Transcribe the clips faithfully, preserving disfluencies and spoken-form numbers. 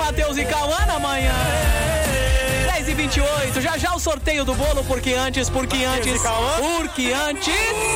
Matheus e Cauã na manhã. dez e vinte e oito, já já o sorteio do bolo, porque antes, porque antes, porque antes...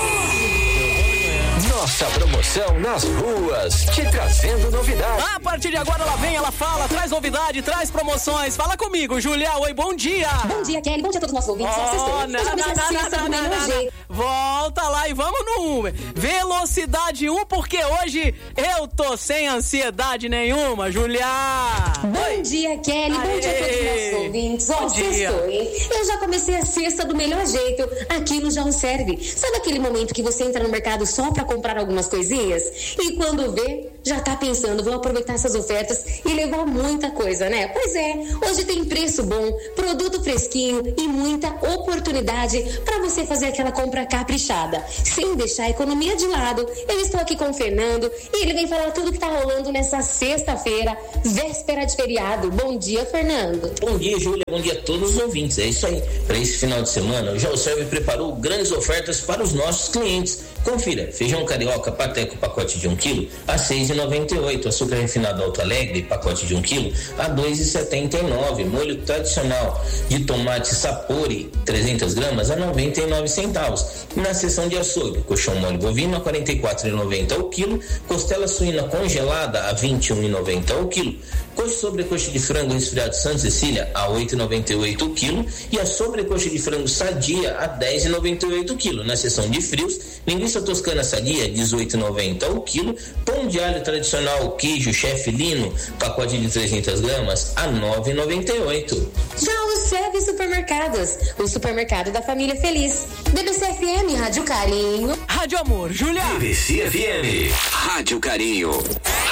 Nossa promoção nas ruas, te trazendo novidade. A partir de agora ela vem, ela fala, traz novidade, traz promoções. Fala comigo, Julia. Oi, bom dia. Bom dia, Kelly. Bom dia a todos os nossos ouvintes. Oh, na, na, na, na, na, na, na. Volta lá e vamos no Uber. Velocidade um, porque hoje eu tô sem ansiedade nenhuma, Julia. Bom Oi. dia, Kelly. Aê. Bom dia a todos os nossos ouvintes. Ó, sextou, hein? Eu já comecei a sexta do melhor jeito aqui no Já Serve. Sabe aquele momento que você entra no mercado só pra comprar algumas coisinhas? E quando vê, já tá pensando, vou aproveitar essas ofertas e levar muita coisa, né? Pois é, hoje tem preço bom, produto fresquinho e muita oportunidade pra você fazer aquela compra caprichada, sem deixar a economia de lado. Eu estou aqui com o Fernando e ele vem falar tudo que tá rolando nessa sexta-feira, véspera de feriado. Bom dia, Fernando. Bom dia, Júlia. Bom dia a todos os ouvintes. É isso aí. Para esse final de semana, o Já Serve preparou grandes ofertas para os nossos clientes. Confira: feijão carioca Pateco pacote de um quilo a seis reais e noventa e oito, açúcar refinado Alto Alegre pacote de um quilo a dois reais e setenta e nove, molho tradicional de tomate Sapori trezentas gramas a noventa e nove centavos. Na seção de açougue, colchão mole bovino a quarenta e quatro reais e noventa o quilo, costela suína congelada a vinte e um reais e noventa o quilo, coxa sobrecoxa de frango resfriado Santa Cecília a oito reais e noventa e oito o quilo e a sobrecoxa de frango sadia a dez reais e noventa e oito o quilo. Na seção de frios, linguiça toscana sadia dezoito reais e noventa o quilo, pão de alho tradicional queijo chefe lino pacote de trezentas gramas a nove reais e noventa e oito. Já o Serve Supermercados, o supermercado da família feliz. B B C F M, Rádio Carinho. Rádio Amor, Julia. B B C F M, Rádio Carinho.